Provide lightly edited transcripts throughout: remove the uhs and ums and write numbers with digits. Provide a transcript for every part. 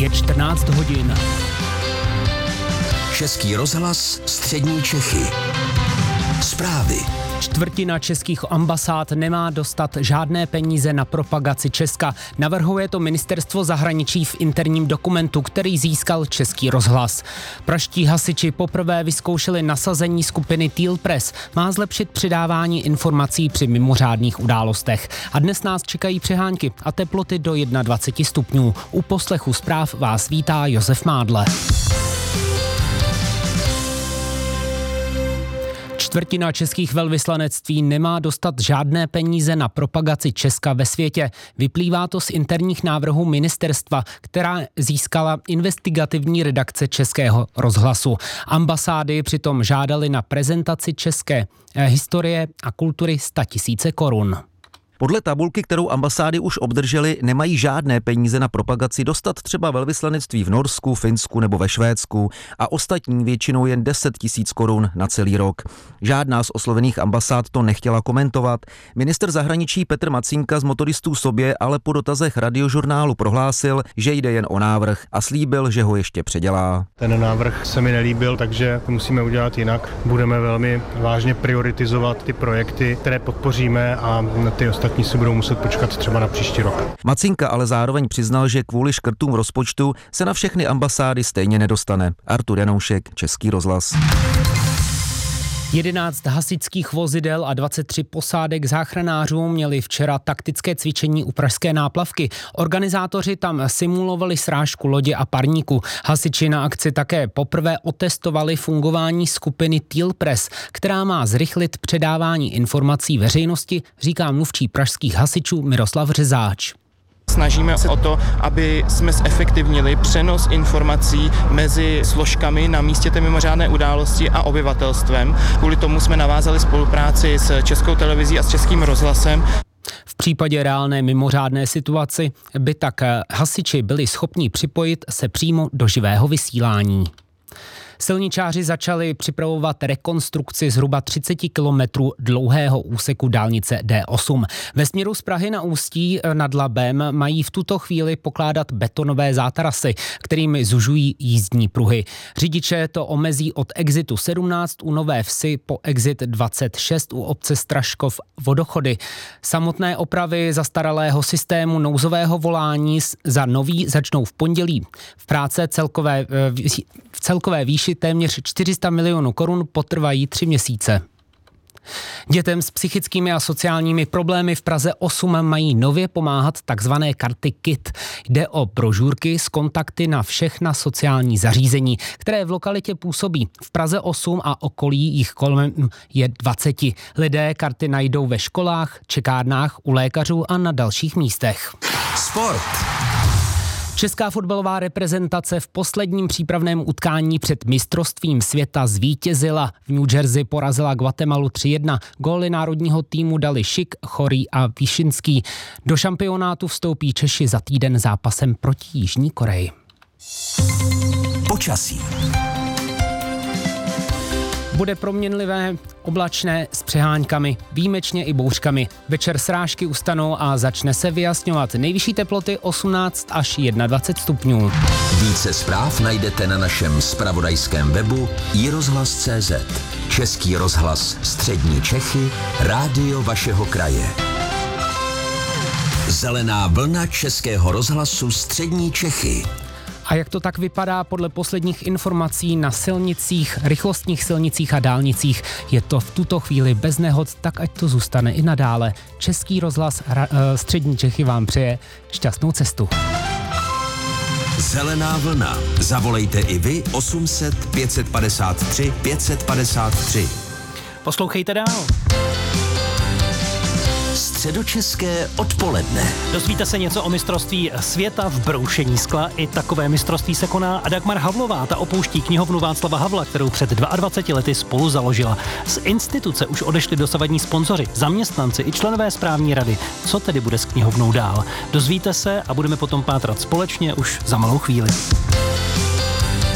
Je 14 hodin. Český rozhlas Střední Čechy. Zprávy. Čtvrtina českých ambasád nemá dostat žádné peníze na propagaci Česka. Navrhuje to ministerstvo zahraničí v interním dokumentu, který získal Český rozhlas. Pražští hasiči poprvé vyzkoušeli nasazení skupiny Teal Press. Má zlepšit předávání informací při mimořádných událostech. A dnes nás čekají přehánky a teploty do 21 stupňů. U poslechu zpráv vás vítá Josef Mádle. Čtvrtina českých velvyslanectví nemá dostat žádné peníze na propagaci Česka ve světě. Vyplývá to z interních návrhů ministerstva, která získala investigativní redakce Českého rozhlasu. Ambasády přitom žádaly na prezentaci české historie a kultury 100 000 korun. Podle tabulky, kterou ambasády už obdržely, nemají žádné peníze na propagaci dostat třeba velvyslanectví v Norsku, Finsku nebo ve Švédsku a ostatní většinou jen 10 000 korun na celý rok. Žádná z oslovených ambasád to nechtěla komentovat. Ministr zahraničí Petr Macínka z Motoristů sobě ale po dotazech Radiožurnálu prohlásil, že jde jen o návrh a slíbil, že ho ještě předělá. Ten návrh se mi nelíbil, takže to musíme udělat jinak. Budeme velmi vážně prioritizovat ty projekty, které podpoříme, a ty ostatní si budou muset počkat třeba na příští rok. Macínka ale zároveň přiznal, že kvůli škrtům v rozpočtu se na všechny ambasády stejně nedostane. Artur Janoušek, Český rozhlas. 11 hasičských vozidel a 23 posádek záchranářů měli včera taktické cvičení u pražské náplavky. Organizátoři tam simulovali srážku lodě a parníku. Hasiči na akci také poprvé otestovali fungování skupiny Teal Press, která má zrychlit předávání informací veřejnosti, říká mluvčí pražských hasičů Miroslav Řezáč. Snažíme se o to, aby jsme zefektivnili přenos informací mezi složkami na místě té mimořádné události a obyvatelstvem. Kvůli tomu jsme navázali spolupráci s Českou televizí a s Českým rozhlasem. V případě reálné mimořádné situaci by tak hasiči byli schopni připojit se přímo do živého vysílání. Silničáři začali připravovat rekonstrukci zhruba 30 kilometrů dlouhého úseku dálnice D8. Ve směru z Prahy na Ústí nad Labem mají v tuto chvíli pokládat betonové zátarasy, kterými zužují jízdní pruhy. Řidiče to omezí od exitu 17 u Nové Vsi po exit 26 u obce Straškov Vodochody. Samotné opravy zastaralého systému nouzového volání za nový začnou v pondělí. V práce v celkové výši téměř 400 milionů korun potrvají 3 měsíce. Dětem s psychickými a sociálními problémy v Praze 8 mají nově pomáhat takzvané karty KIT. Jde o brožurky s kontakty na všechna sociální zařízení, které v lokalitě působí. V Praze 8 a okolí jich kolem je 20. Lidé karty najdou ve školách, čekárnách, u lékařů a na dalších místech. Sport. Česká fotbalová reprezentace v posledním přípravném utkání před mistrovstvím světa zvítězila. V New Jersey porazila Guatemalu 3-1. Góly národního týmu dali Šik, Chorý a Výšinský. Do šampionátu vstoupí Češi za týden zápasem proti Jižní Koreji. Počasí. Bude proměnlivé, oblačné s přeháňkami, výjimečně i bouřkami. Večer srážky ustanou a začne se vyjasňovat. Nejvyšší teploty 18 až 21 stupňů. Více zpráv najdete na našem zpravodajském webu iRozhlas.cz. Český rozhlas Střední Čechy, rádio vašeho kraje. Zelená vlna Českého rozhlasu Střední Čechy. A jak to tak vypadá podle posledních informací na silnicích, rychlostních silnicích a dálnicích? Je to v tuto chvíli bez nehod, tak ať to zůstane i nadále. Český rozhlas Střední Čechy vám přeje šťastnou cestu. Zelená vlna. Zavolejte i vy 800 553 553. Poslouchejte dál. Středočeské odpoledne. Dozvíte se něco o mistrovství světa v broušení skla. I takové mistrovství se koná a Dagmar Havlová, ta opouští knihovnu Václava Havla, kterou před 22 lety spolu založila. Z instituce už odešli dosavadní sponzoři, zaměstnanci i členové správní rady. Co tedy bude s knihovnou dál? Dozvíte se a budeme potom pátrat společně už za malou chvíli.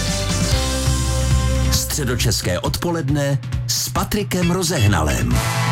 Středočeské odpoledne s Patrikem Rozehnalem.